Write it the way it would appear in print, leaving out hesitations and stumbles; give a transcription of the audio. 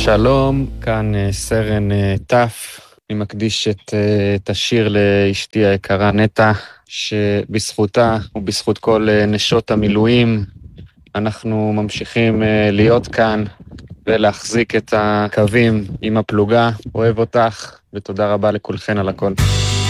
שלום, כאן סרן טף. אני מקדיש את השיר לאשתי היקרה נטע, שבזכותה ובזכות כל נשות המילואים אנחנו ממשיכים להיות כאן ולהחזיק את הקווים עם הפלוגה. אוהב אותך ותודה רבה לכולכן על הכל.